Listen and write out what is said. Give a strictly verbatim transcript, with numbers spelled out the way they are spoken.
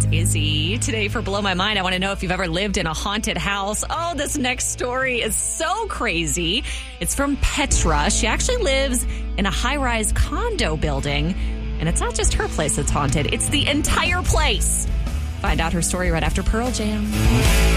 It's Izzy. Today for Blow My Mind, I want to know if you've ever lived in a haunted house. Oh, this next story is so crazy. It's from Petra. She actually lives in a high-rise condo building, and it's not just her place that's haunted. It's the entire place. Find out her story right after Pearl Jam.